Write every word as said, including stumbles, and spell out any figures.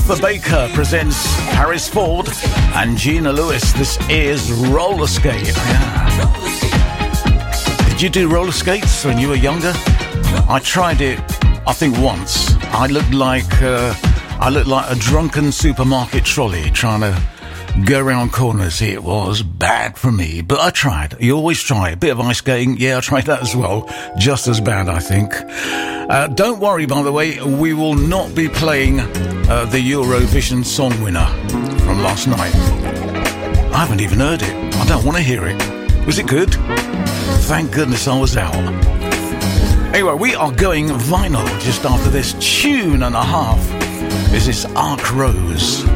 Arthur Baker presents Harris Ford and Gina Lewis. This is Roller Skate. Yeah. Did you do roller skates when you were younger? I tried it, I think once. I looked like uh, I looked like a drunken supermarket trolley trying to go around corners. It was bad for me, but I tried. You always try. A bit of ice skating, yeah, I tried that as well. Just as bad, I think. Uh, don't worry, by the way, we will not be playing uh, the Eurovision song winner from last night. I haven't even heard it. I don't want to hear it. Was it good? Thank goodness I was out. Anyway, we are going vinyl just after this tune and a half. Is this Ark Rose?